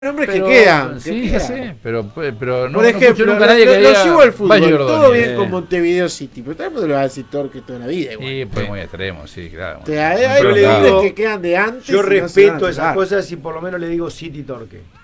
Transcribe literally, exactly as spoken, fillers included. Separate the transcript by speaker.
Speaker 1: Nombres
Speaker 2: pero,
Speaker 1: que quedan.
Speaker 2: Sí,
Speaker 1: que
Speaker 2: ya
Speaker 1: quedan.
Speaker 2: sé, pero, pero no,
Speaker 1: Por ejemplo,
Speaker 2: no nunca
Speaker 1: lo,
Speaker 2: nadie
Speaker 1: lo,
Speaker 2: que
Speaker 1: lo
Speaker 2: diga
Speaker 1: llevo al fútbol.
Speaker 2: Valle
Speaker 1: Todo
Speaker 2: Ordóñez.
Speaker 1: bien con Montevideo City, pero todo el mundo lo va a decir Torque toda la vida. Igual.
Speaker 2: Sí, pues muy extremo, sí, claro.
Speaker 1: O sea, hay,
Speaker 2: Muy
Speaker 1: hay
Speaker 3: Yo le
Speaker 1: nombres
Speaker 3: digo-
Speaker 1: que quedan de antes.
Speaker 3: Yo
Speaker 1: y no se van a
Speaker 3: respeto esas
Speaker 1: tocar.
Speaker 3: cosas y por lo menos le digo City Torque.